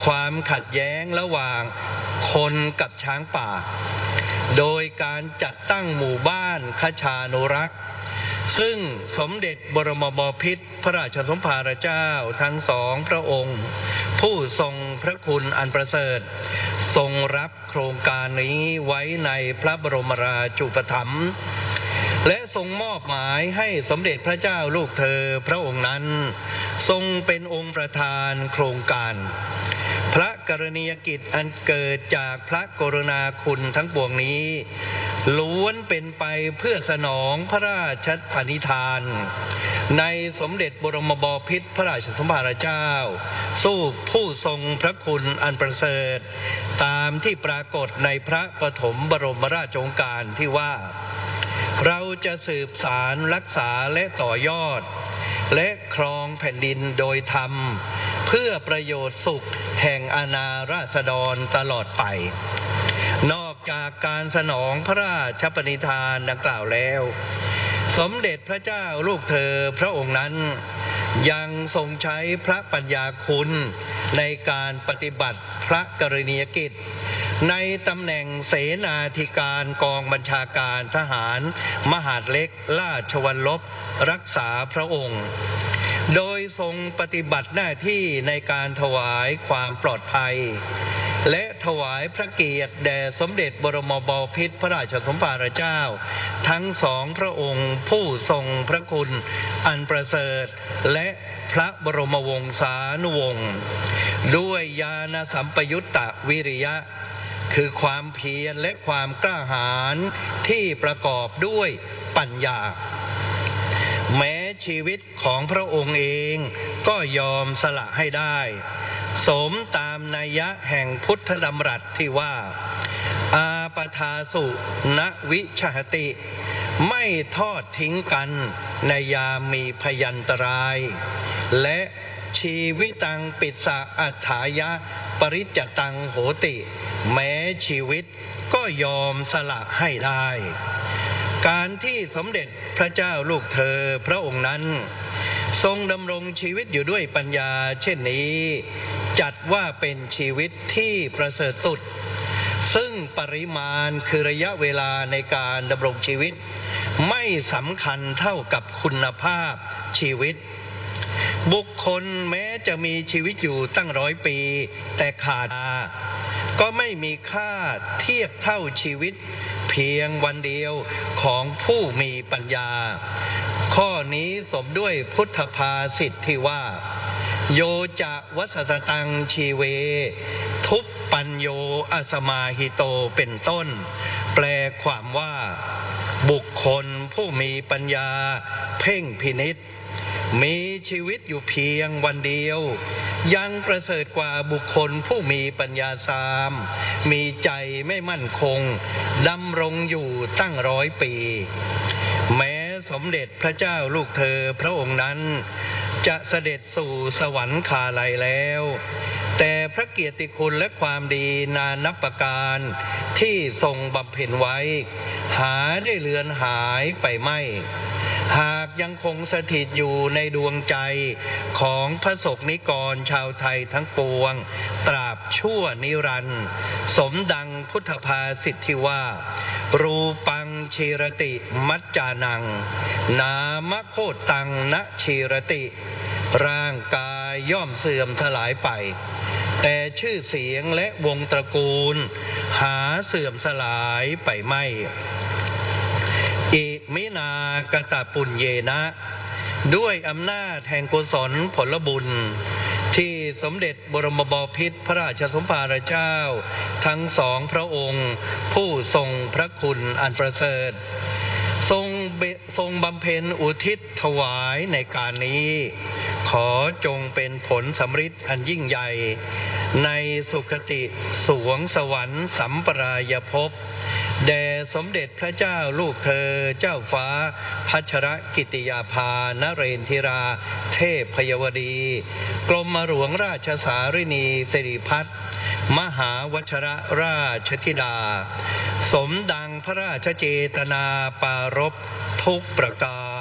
ความขัดแย้งระหว่างคนกับช้างป่าโดยการจัดตั้งหมู่บ้านคชานุรักษ์ซึ่งสมเด็จบรมบพิตรพระราชสมภารเจ้าทั้งสองพระองค์ผู้ทรงพระคุณอันประเสริฐทรงรับโครงการนี้ไว้ในพระบรมราชูปถัมภ์และทรงมอบหมายให้สมเด็จพระเจ้าลูกเธอพระองค์นั้นทรงเป็นองค์ประธานโครงการพระกรณียกิจอันเกิดจากพระกรุณาคุณทั้งปวงนี้ล้วนเป็นไปเพื่อสนองพระราชปณิธานในสมเด็จบรมบพิตรพระราชสมภารเจ้าสู้ผู้ทรงพระคุณอันประเสริฐตามที่ปรากฏในพระปฐมบรมราชโองการที่ว่าเราจะสืบสารรักษาและต่อยอดและครองแผ่นดินโดยธรรมเพื่อประโยชน์สุขแห่งอาณาราษฎรตลอดไปนอกจากการสนองพระราชปณิธานดังกล่าวแล้วสมเด็จพระเจ้าลูกเธอพระองค์นั้นยังทรงใช้พระปัญญาคุณในการปฏิบัติพระกรณียกิจในตำแหน่งเสนาธิการกองบัญชาการทหารมหาดเล็กราชวัลลบรักษาพระองค์โดยทรงปฏิบัติหน้าที่ในการถวายความปลอดภัยและถวายพระเกียรติแด่สมเด็จบรมบพิตรพระราชสมภารเจ้าทั้งสองพระองค์ผู้ทรงพระคุณอันประเสริฐและพระบรมวงศานุวงศ์ด้วยญาณสัมปยุตตวิริยะคือความเพียรและความกล้าหาญที่ประกอบด้วยปัญญาแม้ชีวิตของพระองค์เองก็ยอมสละให้ได้สมตามนัยยะแห่งพุทธดำรัสที่ว่าอาปทาสุณวิชหติไม่ทอดทิ้งกันในยามมีพยันตรายและชีวิตังปิสะอัฏฐายะปริจจตังโหติแม้ชีวิตก็ยอมสละให้ได้การที่สมเด็จพระเจ้าลูกเธอพระองค์นั้นทรงดำรงชีวิตอยู่ด้วยปัญญาเช่นนี้จัดว่าเป็นชีวิตที่ประเสริฐสุดซึ่งปริมาณคือระยะเวลาในการดำรงชีวิตไม่สำคัญเท่ากับคุณภาพชีวิตบุคคลแม้จะมีชีวิตอยู่ตั้ง100 ปีแต่ขาดก็ไม่มีค่าเทียบเท่าชีวิตเพียงวันเดียวของผู้มีปัญญาข้อนี้สมด้วยพุทธภาษิตที่ว่าโยจะวัสสตังชีเวทุปปัญโยอสมาหิโตเป็นต้นแปลความว่าบุคคลผู้มีปัญญาเพ่งพินิจมีชีวิตอยู่เพียงวันเดียวยังประเสริฐกว่าบุคคลผู้มีปัญญาสามมีใจไม่มั่นคงดำรงอยู่ตั้ง100 ปีแม้สมเด็จพระเจ้าลูกเธอพระองค์นั้นจะเสด็จสู่สวรรคาลัยแล้วแต่พระเกียรติคุณและความดีนานับประการที่ทรงบำเพ็ญไว้หาได้เลือนหายไปไม่หากยังคงสถิตอยู่ในดวงใจของพระสงฆ์นิกรชาวไทยทั้งปวงตราบชั่วนิรันดร์สมดังพุทธภาษิตที่ว่ารูปังชีรติมัจจานังนามโคตังนชีรติร่างกายย่อมเสื่อมสลายไปแต่ชื่อเสียงและวงตระกูลหาเสื่อมสลายไปไม่อิมินากตปุญเยนะด้วยอำนาจแห่งกุศลผลบุญที่สมเด็จบรมบพิตรพระราชสมภารเจ้าทั้งสองพระองค์ผู้ทรงพระคุณอันประเสริฐทรงบำเพ็ญอุทิศถวายในการนี้ขอจงเป็นผลสำฤทธิ์อันยิ่งใหญ่ในสุคติสวงสวรรค์สัมปรายภพแด่สมเด็จพระเจ้าลูกเธอเจ้าฟ้าพัชรกิติยาภานเรนธิราเทพพยวดีกรมหลวงราชสารินีสิริพัฒน์มหาวชรราชธิดาสมดังพระราชเจตนาปารภทุกประการ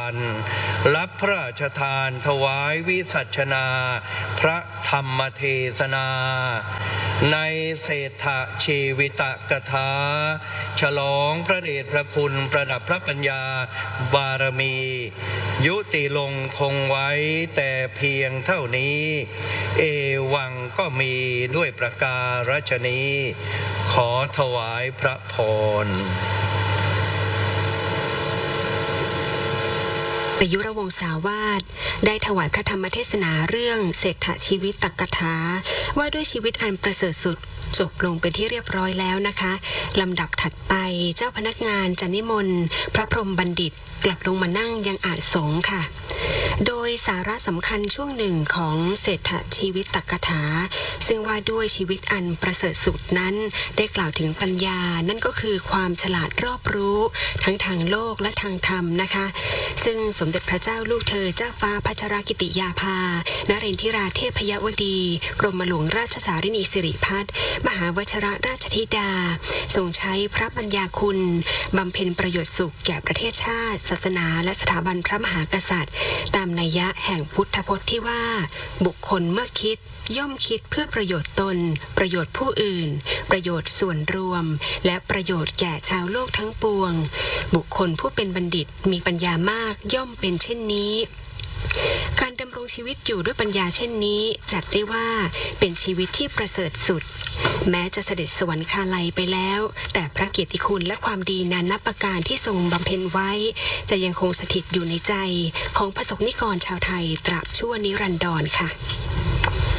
วันรับพระราชทานถวายวิสัชนาพระธรรมเทศนาในเศรษฐชีวิตกถาฉลองพระเดชพระคุณประดับพระปัญญาบารมียุติลงคงไว้แต่เพียงเท่านี้เอวังก็มีด้วยประการฉนี้ขอถวายพระพรประยุรวงศาวาสได้ถวายพระธรรมเทศนาเรื่องเศรษฐชีวิตตกถาว่าด้วยชีวิตอันประเสริฐสุดจบลงเป็นที่เรียบร้อยแล้วนะคะลำดับถัดไปเจ้าพนักงานจะนิมนต์พระพรหมบัณฑิตกลับลงมานั่งยังอาสงฆ์ค่ะโดยสาระสำคัญช่วงหนึ่งของเศรษฐชีวิตตกถาซึ่งว่าด้วยชีวิตอันประเสริฐสุดนั้นได้กล่าวถึงปัญญานั่นก็คือความฉลาดรอบรู้ทั้งทางโลกและทางธรรมนะคะซึ่งสมเด็จพระเจ้าลูกเธอเจ้าฟ้าพัชรกิติยาภานเรนทิราเทพยวดีกรมหลวงราชสารินีสิริพัฒน์มหาวชิรราชธิดาทรงใช้พระปัญญาคุณบำเพ็ญประโยชน์สุขแก่ประเทศชาติศาสนาและสถาบันพระมหากษัตริย์ตามนัยยะแห่งพุทธพจน์ที่ว่าบุคคลเมื่อคิดย่อมคิดเพื่อประโยชน์ตนประโยชน์ผู้อื่นประโยชน์ส่วนรวมและประโยชน์แก่ชาวโลกทั้งปวงบุคคลผู้เป็นบัณฑิตมีปัญญามากย่อมเป็นเช่นนี้การดำรงชีวิตอยู่ด้วยปัญญาเช่นนี้จัดได้ว่าเป็นชีวิตที่ประเสริฐสุดแม้จะเสด็จสวรรคาลัยไปแล้วแต่พระเกียรติคุณและความดีนานับประการที่ทรงบำเพ็ญไว้จะยังคงสถิตอยู่ในใจของประสบนิกรชาวไทยตราบชั่วนิรันดรค่ะ